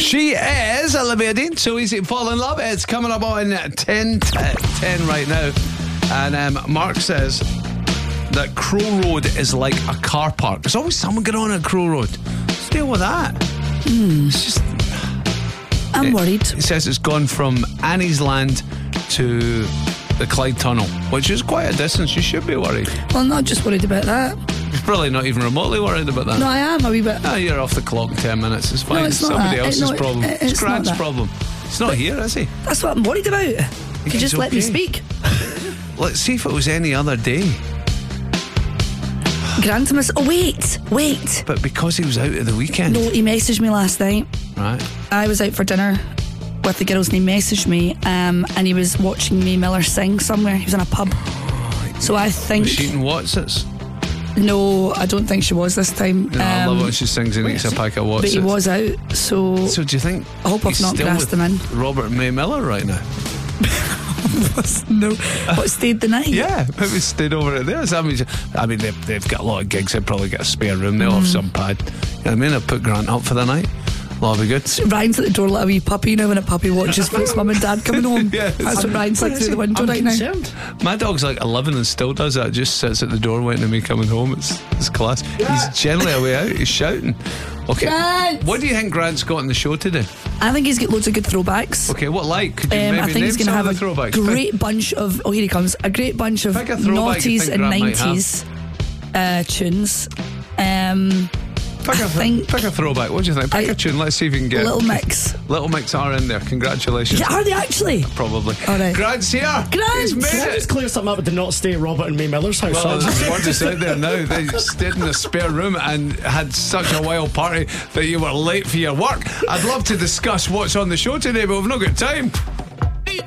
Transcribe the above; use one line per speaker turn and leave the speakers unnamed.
She is Olivia Dean. So Easy to Fall in Love. It's coming up on 10 right now. And Mark says that Crow Road is like a car park. There's always someone going on at Crow Road. Let's deal with that. It's just...
I'm worried.
He says it's gone from Annie's Land to the Clyde Tunnel, which is quite a distance. You should be worried.
Well, I'm not just worried about that.
You're probably not even remotely worried about that.
No, I am a wee bit.
Ah, you're off the clock in 10 minutes. It's fine.
No,
It's
it's not
somebody
that.
else's
No,
problem.
it's
It's
not
Grant's
that.
problem. He's not here, is he?
That's what I'm worried about. If you just let me
okay.
speak.
Let's see if it was any other day.
Grantimus. Oh, wait.
But because he was out at the weekend.
No, he messaged me last night.
Right.
I was out for dinner with the girls and he messaged me and he was watching Mae Miller sing somewhere. He was in a pub. So I think...
Was she eating Watsits?
No, I don't think she was this time.
No, I love when she sings and eats a pack of Watsits.
But he was out, so...
So do you think...
I hope I've
he's
not
still
grassed
with
him in.
Robert and Mae Miller right now?
No. What, stayed the night?
Yeah, maybe stayed over at theirs. I mean, they've got a lot of gigs. They'll probably get a spare room. They'll have some pad. You know what I mean? I'll put Grant up for the night. That'll be good.
Ryan's at the door like a wee puppy, you know, when a puppy watches for its mum and dad coming home.
Yeah,
That's what Ryan's like through the window
I'm
right
concerned.
now.
My dog's like 11 and still does that. Just sits at the door waiting for me coming home. It's class. He's generally away out. He's shouting. Okay.
Grant!
What do you think Grant's got on the show today?
I think he's got loads of good throwbacks.
Okay, what like? Could you maybe
I think
name
he's going to
some
have
of the
a
throwbacks?
great bunch of... Oh, here he comes. A great bunch of
Pick a throwback you
noughties
think
and
Grant might
90s tunes.
Pick a throwback. What do you think? Pick
I-
a tune. Let's see if you can get
Little Mix.
Little Mix are in there. Congratulations.
Yeah, are they actually?
Probably.
All right.
Grant's here.
Grant!
He's made
Can I
it.
just clear something up with the not stay at Robert and Mae Miller's house?
Well, there's one just out there now. They stayed in a spare room and had such a wild party that you were late for your work. I'd love to discuss what's on the show today, but we've not got time.